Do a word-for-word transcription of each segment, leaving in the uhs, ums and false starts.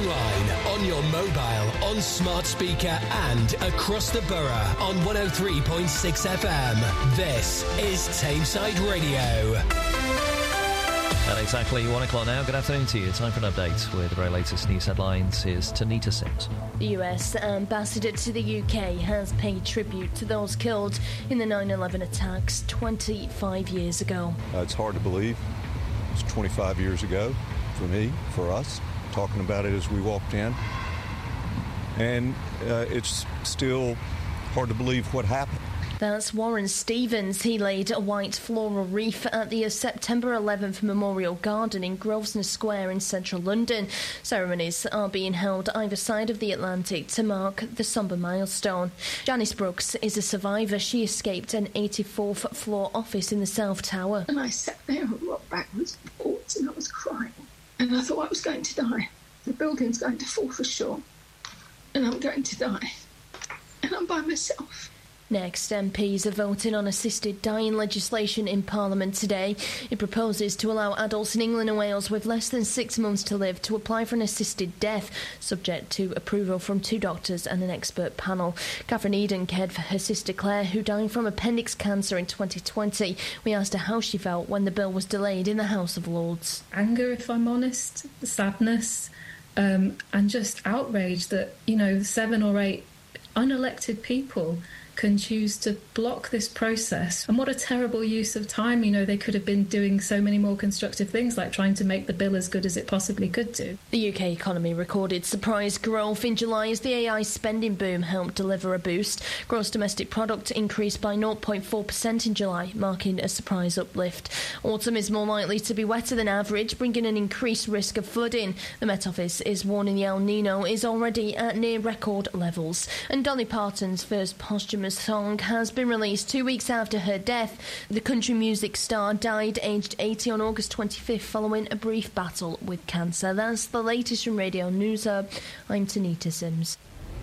online, on your mobile, on smart speaker and across the borough on one oh three point six F M. This is Tameside Radio. At exactly one o'clock now, good afternoon to you. Time for an update with the very latest news headlines. Here's Tanita Sims. The U S ambassador to the U K has paid tribute to those killed in the nine eleven attacks twenty-five years ago. Uh, it's hard to believe. It's twenty-five years ago for me, for us, talking about it as we walked in. And uh, it's still hard to believe what happened. That's Warren Stevens. He laid a white floral wreath at the September eleventh Memorial Garden in Grosvenor Square in central London. Ceremonies are being held either side of the Atlantic to mark the sombre milestone. Janice Brooks is a survivor. She escaped an eighty-fourth floor office in the South Tower. And I sat there and rocked backwards and forwards and I was crying. And I thought I was going to die. The building's going to fall for sure. And I'm going to die. And I'm by myself. Next, M Ps are voting on assisted dying legislation in Parliament today. It proposes to allow adults in England and Wales with less than six months to live to apply for an assisted death, subject to approval from two doctors and an expert panel. Catherine Eden cared for her sister Claire, who died from appendix cancer in twenty twenty. We asked her how she felt when the bill was delayed in the House of Lords. Anger, if I'm honest, sadness, um, and just outrage that, you know, seven or eight unelected people can choose to block this process. And what a terrible use of time. You know, they could have been doing so many more constructive things, like trying to make the bill as good as it possibly could do. The U K economy recorded surprise growth in July as the A I spending boom helped deliver a boost. Gross domestic product increased by zero point four percent in July, marking a surprise uplift. Autumn is more likely to be wetter than average, bringing an increased risk of flooding. The Met Office is warning the El Nino is already at near record levels. And Dolly Parton's first posthumous song has been released two weeks after her death. The country music star died aged eighty on August twenty-fifth following a brief battle with cancer. That's the latest from Radio News Hub. I'm Tanita Sims.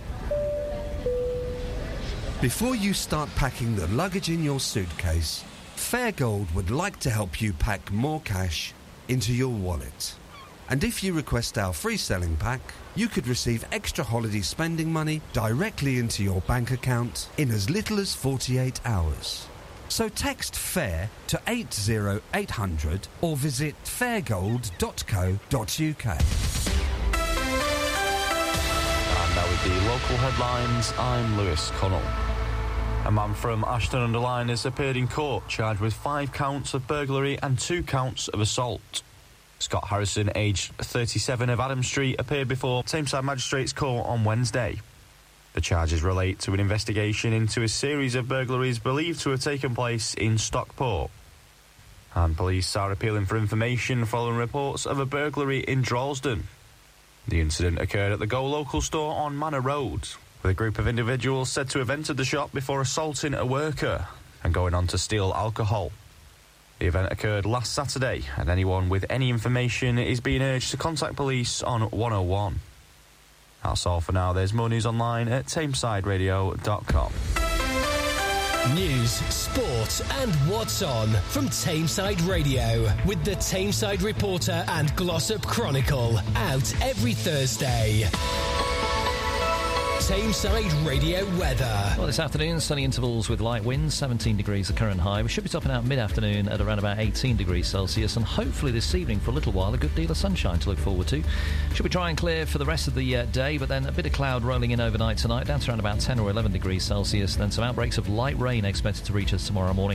Before you start packing the luggage in your suitcase, Fairgold would like to help you pack more cash into your wallet. And if you request our free selling pack, you could receive extra holiday spending money directly into your bank account in as little as forty-eight hours. So text FAIR to eight zero eight hundred or visit fairgold dot co dot uk. And now with the local headlines, I'm Lewis Connell. A man from Ashton-under-Lyne has appeared in court charged with five counts of burglary and two counts of assault. Scott Harrison, aged thirty-seven, of Adam Street, appeared before Tameside Magistrates Court on Wednesday. The charges relate to an investigation into a series of burglaries believed to have taken place in Stockport. And police are appealing for information following reports of a burglary in Droylsden. The incident occurred at the Go Local store on Manor Road, with a group of individuals said to have entered the shop before assaulting a worker and going on to steal alcohol. The event occurred last Saturday, and anyone with any information is being urged to contact police on one oh one. That's all for now. There's more news online at tameside radio dot com. News, sport and what's on from Tameside Radio with the Tameside Reporter and Glossop Chronicle, out every Thursday. Tameside Radio weather. Well, this afternoon, sunny intervals with light winds, seventeen degrees the current high. We should be topping out mid-afternoon at around about eighteen degrees Celsius, and hopefully this evening for a little while a good deal of sunshine to look forward to. Should be dry and clear for the rest of the uh, day, but then a bit of cloud rolling in overnight tonight, down to around about ten or eleven degrees Celsius, then some outbreaks of light rain expected to reach us tomorrow morning.